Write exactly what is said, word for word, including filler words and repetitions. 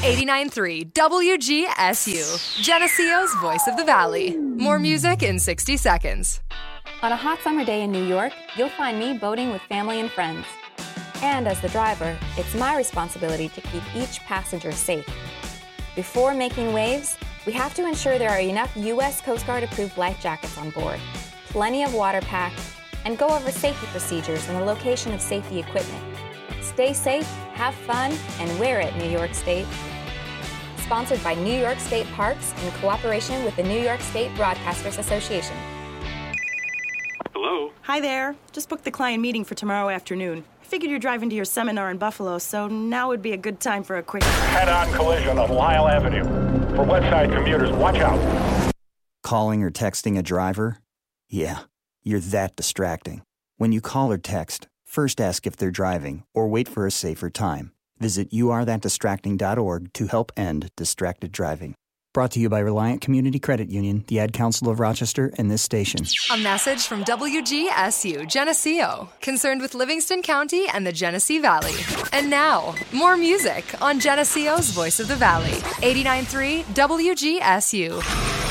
eighty-nine point three W G S U, Geneseo's Voice of the Valley. More music in sixty seconds. On a hot summer day in New York, you'll find me boating with family and friends. And as the driver, it's my responsibility to keep each passenger safe. Before making waves, we have to ensure there are enough U S Coast Guard approved life jackets on board, plenty of water packed, and go over safety procedures and the location of safety equipment. Stay safe, have fun, and wear it, New York State. Sponsored by New York State Parks in cooperation with the New York State Broadcasters Association. Hello? Hi there. Just booked the client meeting for tomorrow afternoon. I figured you're driving to your seminar in Buffalo, so now would be a good time for a quick... Head-on collision on Lyle Avenue. For Westside commuters, watch out. Calling or texting a driver? Yeah, you're that distracting. When you call or text, first ask if they're driving or wait for a safer time. Visit you are that distracting dot org to help end distracted driving. Brought to you by Reliant Community Credit Union, the Ad Council of Rochester, and this station. A message from W G S U Geneseo, concerned with Livingston County and the Genesee Valley. And now, more music on Geneseo's Voice of the Valley, eighty-nine point three W G S U.